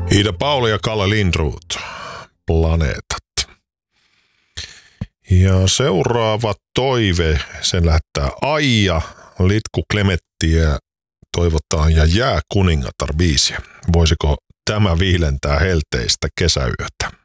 Ida Pauli ja Kalle Lindroth, Planeetat. Ja seuraava toive, sen lähettää Aija, Litku Klemettiä toivotaan ja Jää kuningatar -biisiä. Voisiko tämä viilentää helteistä kesäyötä?